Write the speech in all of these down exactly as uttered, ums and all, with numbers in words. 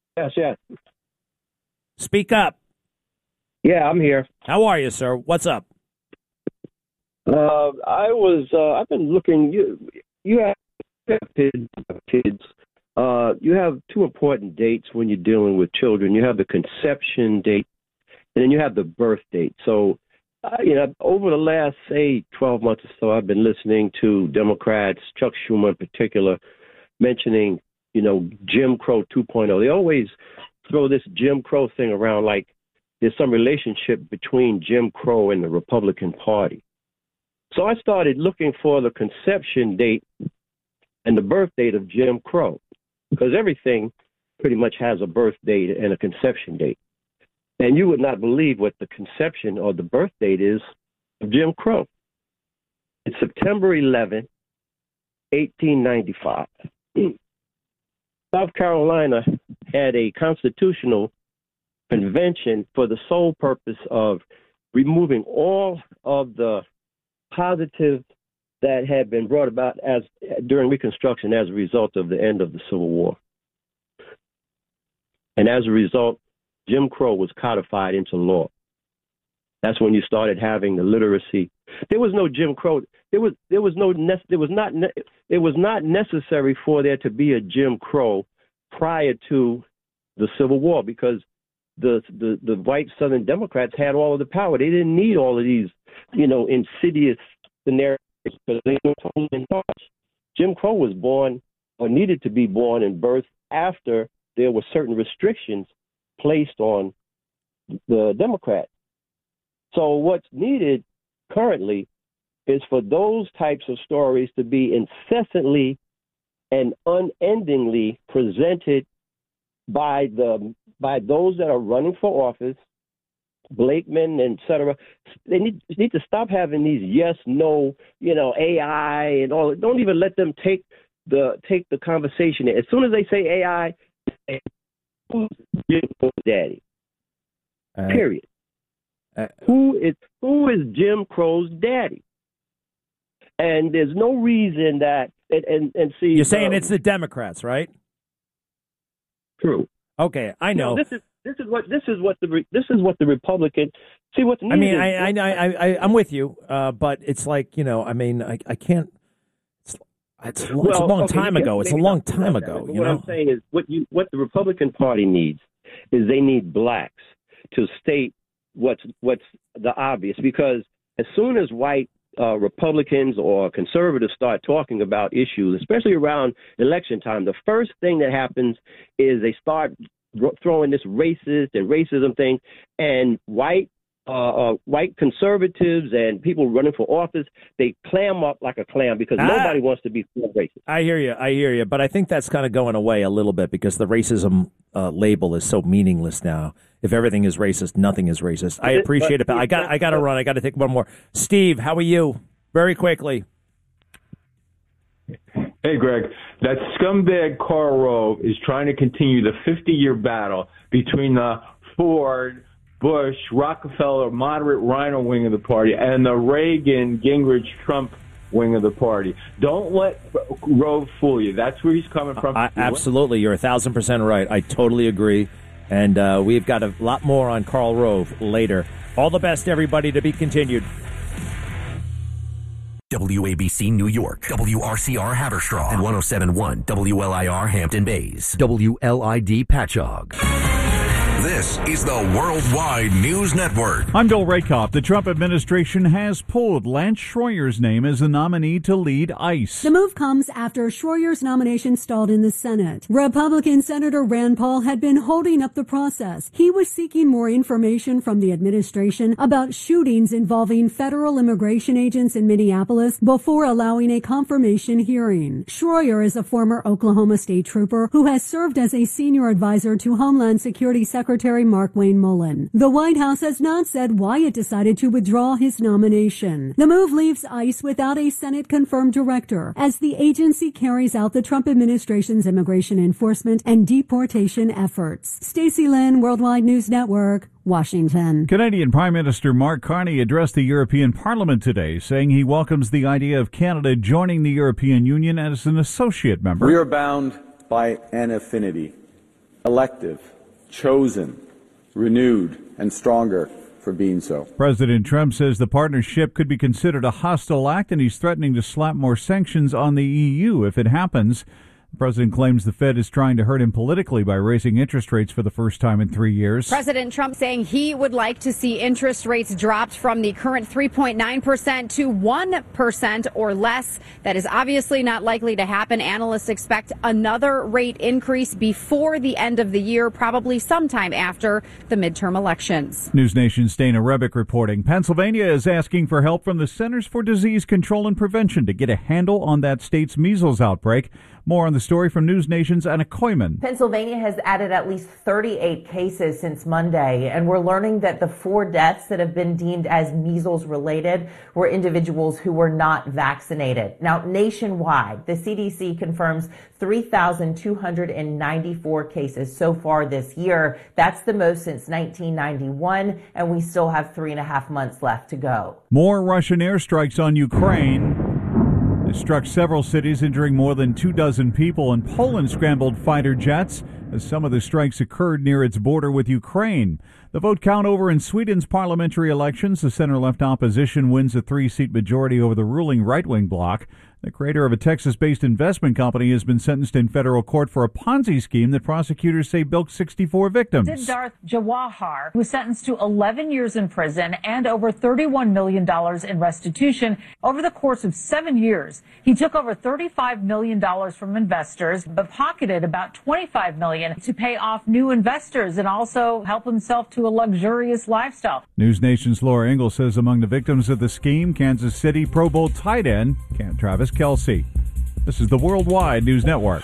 Yes, yes. Speak up. Yeah, I'm here. How are you, sir? What's up? Uh, I was. Uh, I've been looking. You, you have kids. kids. Uh, you have two important dates when you're dealing with children. You have the conception date, and then you have the birth date. So, uh, you know, over the last say twelve months or so, I've been listening to Democrats, Chuck Schumer in particular, mentioning, you know, Jim Crow 2.0. They always throw this Jim Crow thing around like there's some relationship between Jim Crow and the Republican Party. So I started looking for the conception date and the birth date of Jim Crow, because everything pretty much has a birth date and a conception date. And you would not believe what the conception or the birth date is of Jim Crow. It's September eleventh, eighteen ninety-five. South Carolina had a constitutional convention for the sole purpose of removing all of the positives that had been brought about as during Reconstruction as a result of the end of the Civil War. And as a result, Jim Crow was codified into law. That's when you started having the literacy. There was no Jim Crow. There was there was no there was not it was not necessary for there to be a Jim Crow prior to the Civil War, because the the the white Southern Democrats had all of the power. They didn't need all of these, you know, insidious scenarios because they were totally in charge. Jim Crow was born or needed to be born and birthed after there were certain restrictions placed on the Democrats. So what's needed currently is for those types of stories to be incessantly and unendingly presented by the by those that are running for office, Blakeman, et cetera. They need need to stop having these yes, no, you know, A I and all. Don't even let them take the take the conversation. As soon as they say A I, who's Jim Crow's daddy? Uh, Period. Uh, who is who is Jim Crow's daddy? And there's no reason that and and, and see. You're saying um, it's the Democrats, right? True. Okay, I know. No, this is this is what this is what the this is what the Republican see what's needed. I mean, I I I, I I'm with you, uh, but it's like, you know, I mean, I I can't. It's it's, well, it's a long okay, time ago. It's a long time ago. You what know? I'm saying is what you what the Republican Party needs is they need blacks to state what's what's the obvious, because as soon as white uh, Republicans or conservatives start talking about issues, especially around election time, the first thing that happens is they start throwing this racist and racism thing, and white uh, uh, white conservatives and people running for office, they clam up like a clam because ah, nobody wants to be racist. I hear you. I hear you. But I think that's kind of going away a little bit because the racism uh, label is so meaningless now. If everything is racist, nothing is racist. I appreciate it, but I got I got to run. I got to take one more. Steve, how are you? Very quickly. Hey, Greg. That scumbag Karl Rove is trying to continue the fifty-year battle between the Ford, Bush, Rockefeller, moderate Rhino wing of the party and the Reagan, Gingrich, Trump wing of the party. Don't let Rove fool you. That's where he's coming from. Uh, absolutely. You're a thousand percent right. I totally agree. And uh, we've got a lot more on Karl Rove later. All the best, everybody, to be continued. W A B C New York, W R C R Haverstraw, and one oh seven point one W L I R Hampton Bays, W L I D Patchogue. This is the Worldwide News Network. I'm Bill Rakoff. The Trump administration has pulled Lance Schroyer's name as the nominee to lead ICE. The move comes after Schroyer's nomination stalled in the Senate. Republican Senator Rand Paul had been holding up the process. He was seeking more information from the administration about shootings involving federal immigration agents in Minneapolis before allowing a confirmation hearing. Schroyer is a former Oklahoma State trooper who has served as a senior advisor to Homeland Security Secretary Secretary Markwayne Mullin. The White House has not said why it decided to withdraw his nomination. The move leaves ICE without a Senate-confirmed director as the agency carries out the Trump administration's immigration enforcement and deportation efforts. Stacey Lynn, Worldwide News Network, Washington. Canadian Prime Minister Mark Carney addressed the European Parliament today, saying he welcomes the idea of Canada joining the European Union as an associate member. We are bound by an affinity elective, chosen, renewed, and stronger for being so. President Trump says the partnership could be considered a hostile act, and he's threatening to slap more sanctions on the E U if it happens. The president claims the Fed is trying to hurt him politically by raising interest rates for the first time in three years. President Trump saying he would like to see interest rates dropped from the current three point nine percent to one percent or less. That is obviously not likely to happen. Analysts expect another rate increase before the end of the year, probably sometime after the midterm elections. News Nation's Dana Rebick reporting. Pennsylvania is asking for help from the Centers for Disease Control and Prevention to get a handle on that state's measles outbreak. More on the story from News Nation's Anna Koyman. Pennsylvania has added at least thirty-eight cases since Monday, and we're learning that the four deaths that have been deemed as measles related were individuals who were not vaccinated. Now, nationwide, the C D C confirms three thousand two hundred ninety-four cases so far this year. That's the most since nineteen ninety-one, and we still have three and a half months left to go. More Russian airstrikes on Ukraine. It struck several cities, injuring more than two dozen people, and Poland scrambled fighter jets as some of the strikes occurred near its border with Ukraine. The vote count over in Sweden's parliamentary elections. The center-left opposition wins a three-seat majority over the ruling right-wing bloc. The creator of a Texas-based investment company has been sentenced in federal court for a Ponzi scheme that prosecutors say bilked sixty-four victims. Siddharth Jawahar was sentenced to eleven years in prison and over thirty-one million dollars in restitution. Over the course of seven years, he took over thirty-five million dollars from investors, but pocketed about twenty-five million dollars to pay off new investors and also help himself to a luxurious lifestyle. News Nation's Laura Ingle says among the victims of the scheme, Kansas City Pro Bowl tight end Travis Kelce. This is the Worldwide News Network.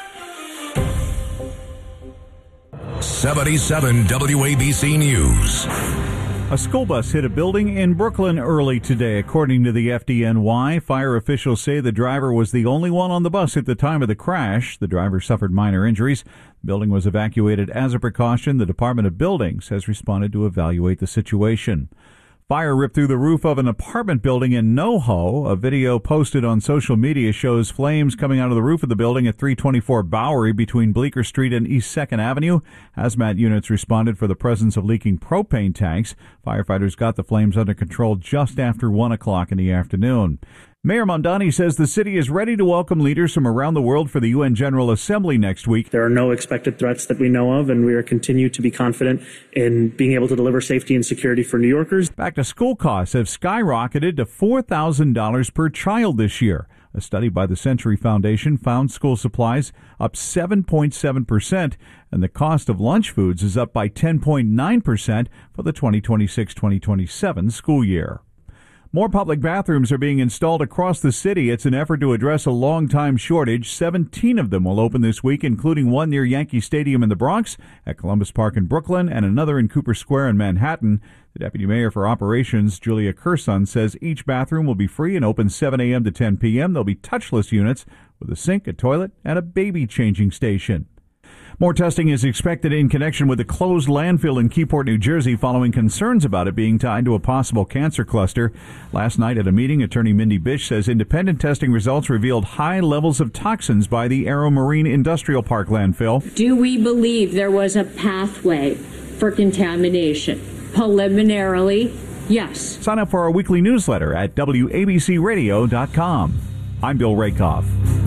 seventy-seven W A B C News. A school bus hit a building in Brooklyn early today, according to the F D N Y. Fire officials say the driver was the only one on the bus at the time of the crash. The driver suffered minor injuries. The building was evacuated as a precaution. The Department of Buildings has responded to evaluate the situation. Fire ripped through the roof of an apartment building in NoHo. A video posted on social media shows flames coming out of the roof of the building at three twenty-four Bowery between Bleecker Street and East second Avenue. Hazmat units responded for the presence of leaking propane tanks. Firefighters got the flames under control just after one o'clock in the afternoon. Mayor Mamdani says the city is ready to welcome leaders from around the world for the U N General Assembly next week. There are no expected threats that we know of, and we are continue to be confident in being able to deliver safety and security for New Yorkers. Back to school costs have skyrocketed to four thousand dollars per child this year. A study by the Century Foundation found school supplies up seven point seven percent, and the cost of lunch foods is up by ten point nine percent for the twenty twenty-six twenty twenty-seven school year. More public bathrooms are being installed across the city. It's an effort to address a long-time shortage. seventeen of them will open this week, including one near Yankee Stadium in the Bronx, at Columbus Park in Brooklyn, and another in Cooper Square in Manhattan. The Deputy Mayor for Operations, Julia Curson, says each bathroom will be free and open seven a.m. to ten p.m. There'll be touchless units with a sink, a toilet, and a baby changing station. More testing is expected in connection with the closed landfill in Keyport, New Jersey, following concerns about it being tied to a possible cancer cluster. Last night at a meeting, Attorney Mindy Bish says independent testing results revealed high levels of toxins by the Aero Marine Industrial Park landfill. Do we believe there was a pathway for contamination? Preliminarily, yes. Sign up for our weekly newsletter at W A B C radio dot com. I'm Bill Rakoff.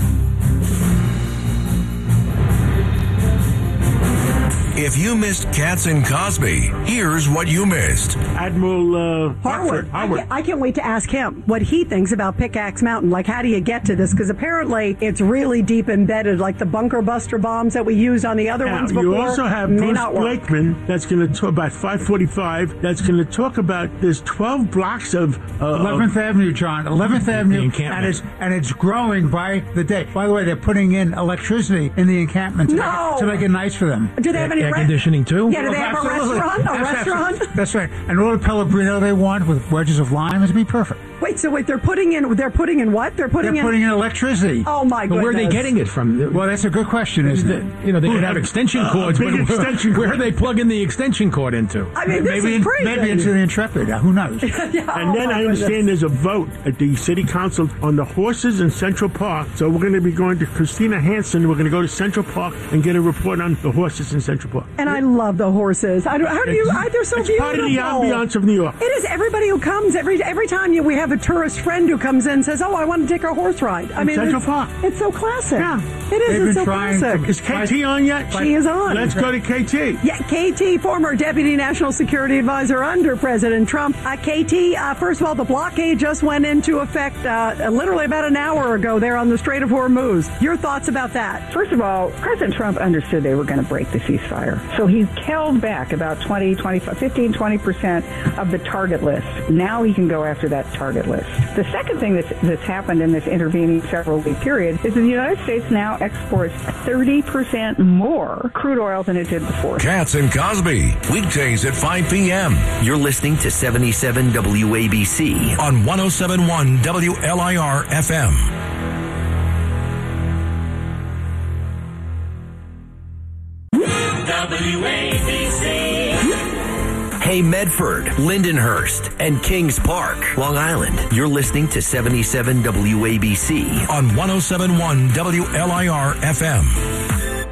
If you missed Katz and Cosby, here's what you missed. Admiral uh, Harwood. Harwood. I, can't, I can't wait to ask him what he thinks about Pickaxe Mountain. Like, how do you get to this? Because apparently it's really deep embedded, like the bunker buster bombs that we used on the other now, ones before. You also have Bruce Blakeman that's going to talk about five forty-five. That's going to talk about there's twelve blocks of uh, eleventh Avenue, John. eleventh Avenue, and it's and it's growing by the day. By the way, they're putting in electricity in the encampment to, no. make, it, to make it nice for them. Do they have any air conditioning too? Yeah, do they have Absolutely. a restaurant? A that's, restaurant? That's, that's right. And all the Pellegrino they want with wedges of lime is be perfect. Wait, so wait, they're putting in, they're putting in what? They're putting They're in... putting in electricity. Oh, my goodness. But where are they getting it from? Well, that's a good question, isn't it? You know, they could have extension cords, uh, but extension where, where are they plugging the extension cord into? I mean, this maybe, is crazy. maybe into the Intrepid. Uh, who knows? yeah, And oh then I understand goodness. there's a vote at the city council on the horses in Central Park. So we're going to be going to Christina Hansen. We're going to go to Central Park and get a report on the horses in Central Park. And I love the horses. I don't, how do you? I, they're so it's beautiful. part of the ambiance of New York. It is. Everybody who comes every every time you, we have a tourist friend who comes in and says, "Oh, I want to take a horse ride." I In mean, Central it's, Park. It's so classic. Yeah. It is. They've It's been so trying classic. to- Is K T on yet? She is on. Let's go to K T. Yeah, K T, former Deputy National Security Advisor under President Trump. Uh, K T, uh, first of all, the blockade just went into effect uh, literally about an hour ago there on the Strait of Hormuz. Your thoughts about that? First of all, President Trump understood they were going to break the ceasefire. So he held back about twenty, twenty-five, fifteen, twenty percent of the target list. Now he can go after that target list. The second thing that's, that's happened in this intervening several week period is that the United States now exports thirty percent more crude oil than it did before. Katz and Cosby, weekdays at five p.m. You're listening to seventy-seven W A B C on one oh seven point one W L I R F M. W A B C. Hey Medford, Lindenhurst, and Kings Park, Long Island. You're listening to seventy-seven W A B C on one oh seven point one W L I R F M.